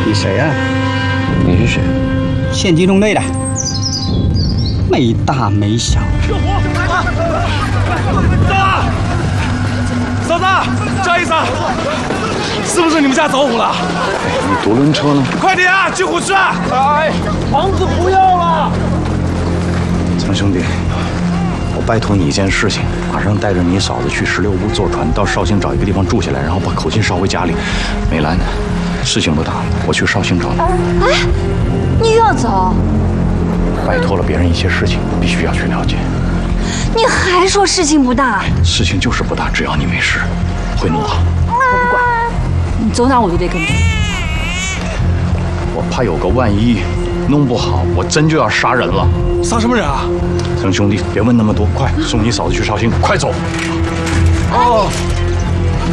你谁呀？ 你是谁？ 县机动队的，没大没小。 救火！嫂子，张医生，是不是你们家着火了？ 你独轮车呢？ 快点啊，救护车！哎，房子不要了。 曾兄弟，我拜托你一件事情，马上带着你嫂子去16屋坐船，到绍兴找一个地方住下来，然后把口信捎回家里。美兰，事情不大，我去绍兴找你。 哎，你又要走？ 拜托了别人一些事情，必须要去了解。 你还说事情不大？ 事情就是不大，只要你没事，会弄好。 我不管，你走哪我都得跟着。 我怕有个万一，弄不好我真就要杀人了。 杀什么人啊？ 曾兄弟，别问那么多，快送你嫂子去绍兴，快走！ 哦。